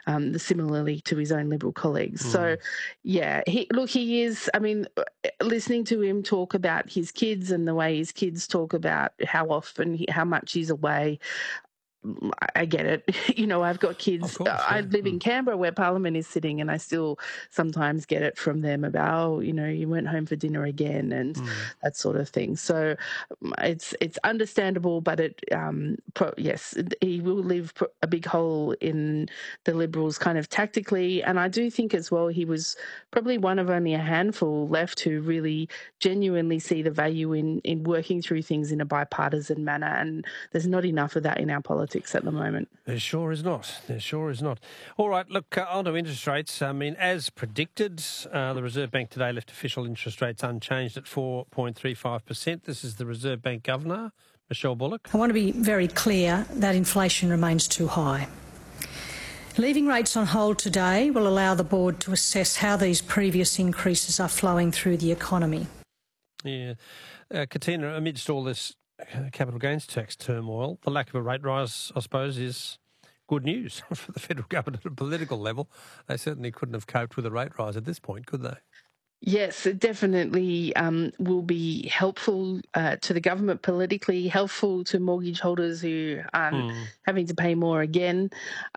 similarly to his own Liberal colleagues. So, yeah, he is, I mean, listening to him talk about his kids and the way his kids talk about how often, how much he's away, I get it. I've got kids. Of course, I live in Canberra where Parliament is sitting, and I still sometimes get it from them about, you went home for dinner again and that sort of thing. So it's understandable, but yes, he will leave a big hole in the Liberals kind of tactically. And I do think as well he was probably one of only a handful left who really genuinely see the value in working through things in a bipartisan manner. And there's not enough of that in our politics at the moment. There sure is not. All right, look, on to interest rates. I mean, as predicted, the Reserve Bank today left official interest rates unchanged at 4.35%. This is the Reserve Bank Governor, Michelle Bullock. I want to be very clear that inflation remains too high. Leaving rates on hold today will allow the board to assess how these previous increases are flowing through the economy. Yeah. Katina, amidst all this capital gains tax turmoil, the lack of a rate rise, I suppose, is good news for the federal government at a political level. They certainly couldn't have coped with a rate rise at this point, could they? Yes, it definitely will be helpful to the government politically, helpful to mortgage holders who aren't having to pay more again.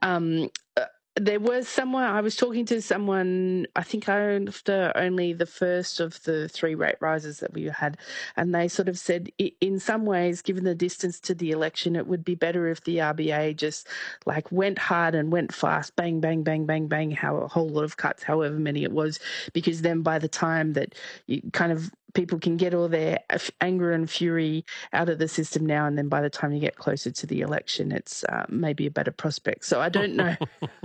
There was someone, I was talking to someone, I think after only the first of the 3 rate rises that we had, and they sort of said, in some ways, given the distance to the election, it would be better if the RBA just went hard and went fast, bang, bang, bang, bang, bang, a whole lot of cuts, however many it was, because then by the time that you kind of people can get all their anger and fury out of the system now, and then by the time you get closer to the election, it's maybe a better prospect. So I don't know.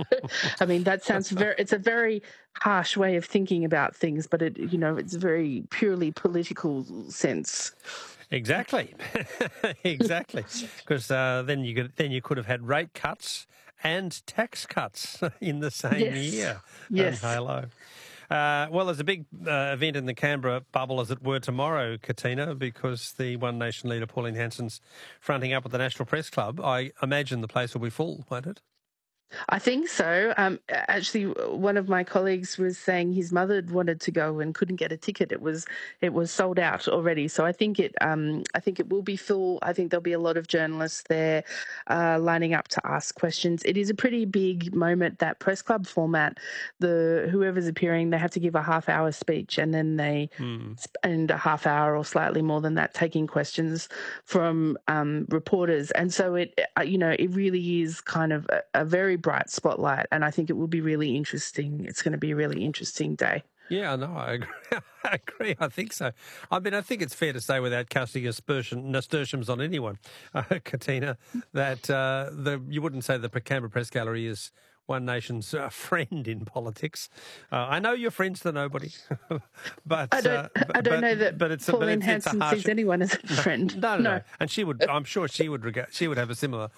I mean, that sounds it's a very harsh way of thinking about things, but it's a very purely political sense. Exactly. Exactly. Because then you could have had rate cuts and tax cuts in the same year. Yes. Halo. Well, there's a big event in the Canberra bubble, as it were, tomorrow, Katina, because the One Nation leader, Pauline Hanson's fronting up at the National Press Club. I imagine the place will be full, won't it? I think so. Actually, one of my colleagues was saying his mother wanted to go and couldn't get a ticket. It was sold out already. So I think it will be full. I think there'll be a lot of journalists there lining up to ask questions. It is a pretty big moment, that press club format. Whoever's appearing, they have to give a half-hour speech, and then they spend a half hour or slightly more than that taking questions from reporters. And so it really is kind of a very bright spotlight, and I think it will be really interesting. It's going to be a really interesting day. Yeah, I know. I agree. I agree. I think so. I mean, I think it's fair to say, without casting nasturtiums on anyone, Katina, that you wouldn't say the Canberra Press Gallery is One Nation's friend in politics. I know you're friends to nobody, but I don't know that Pauline Hanson sees anyone as a friend. No. And she would. I'm sure she would have a similar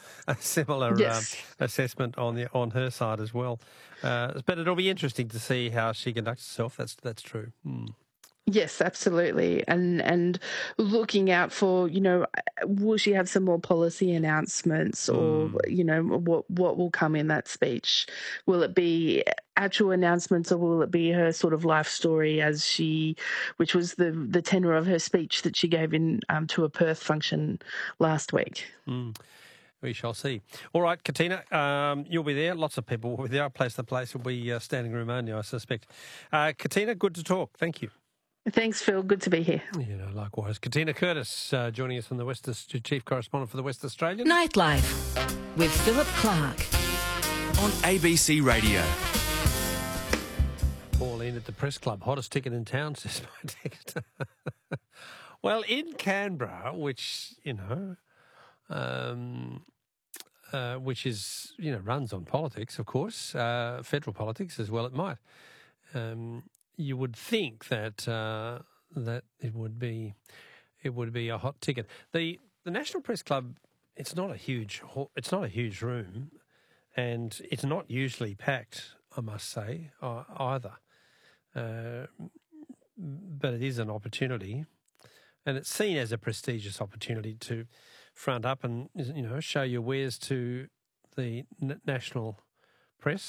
yes. Assessment on her side as well. But it'll be interesting to see how she conducts herself. That's true. Yes, absolutely. And looking out for, will she have some more policy announcements, or, what will come in that speech? Will it be actual announcements, or will it be her sort of life story which was the tenor of her speech that she gave in to a Perth function last week? We shall see. All right, Katina, you'll be there. Lots of people will be there. The place will be standing room only, I suspect. Katina, good to talk. Thank you. Thanks, Phil. Good to be here. Likewise. Katina Curtis joining us from the Chief Correspondent for the West Australian. Nightlife with Philip Clark on ABC Radio. Pauline at the Press Club. Hottest ticket in town, says my ticket. Well, in Canberra, which is, runs on politics, of course, federal politics as well it might. You would think that it would be a hot ticket. The National Press Club, it's not a huge room, and it's not usually packed, I must say, either. But it is an opportunity, and it's seen as a prestigious opportunity to front up and show your wares to the national press.